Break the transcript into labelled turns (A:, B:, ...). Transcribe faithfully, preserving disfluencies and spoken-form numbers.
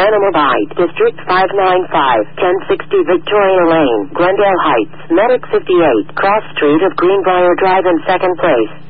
A: Anamobite, District five ninety-five, ten sixty Victoria Lane, Glendale Heights, Medic fifty-eight, Cross Street of Greenbrier Drive in second place.